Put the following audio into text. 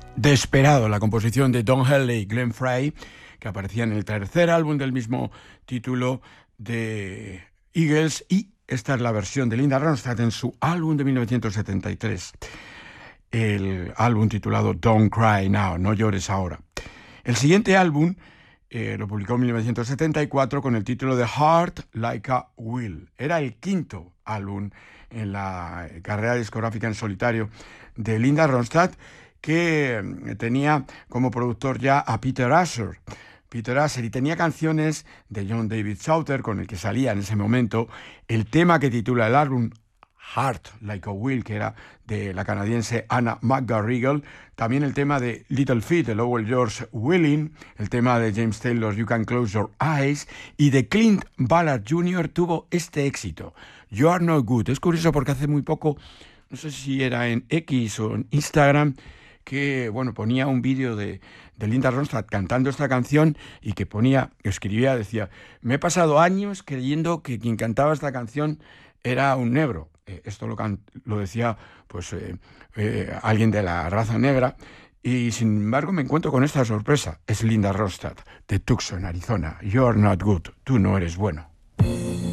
Desperado, la composición de Don Henley y Glenn Frey, que aparecía en el tercer álbum del mismo título de Eagles, y esta es la versión de Linda Ronstadt en su álbum de 1973, el álbum titulado Don't Cry Now, No llores ahora. El siguiente álbum lo publicó en 1974 con el título de Heart Like a Will. Era el quinto álbum en la carrera discográfica en solitario de Linda Ronstadt, que tenía como productor ya a Peter Asher, y tenía canciones de John David Sauter, con el que salía en ese momento el tema que titula el álbum Heart Like a Will, que era de la canadiense Anna McGarrigle, también el tema de Little Feat de Lowell George Willing, el tema de James Taylor You Can Close Your Eyes, y de Clint Ballard Jr. tuvo este éxito, You Are Not Good. Es curioso porque hace muy poco, no sé si era en X o en Instagram, que ponía un vídeo de Linda Ronstadt cantando esta canción y que decía, me he pasado años creyendo que quien cantaba esta canción era un negro. Esto lo decía alguien de la raza negra, y sin embargo me encuentro con esta sorpresa. Es Linda Ronstadt de Tucson, Arizona. You're not good, tú no eres bueno.